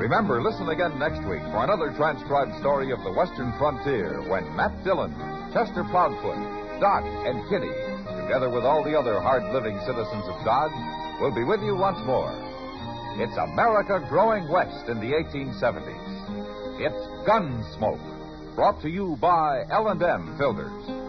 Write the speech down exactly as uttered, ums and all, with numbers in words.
Remember, listen again next week for another transcribed story of the Western frontier when Matt Dillon, Chester Proudfoot, Doc, and Kitty, together with all the other hard-living citizens of Dodge, will be with you once more. It's America growing west in the eighteen seventies. It's Gunsmoke, brought to you by L and M Filters.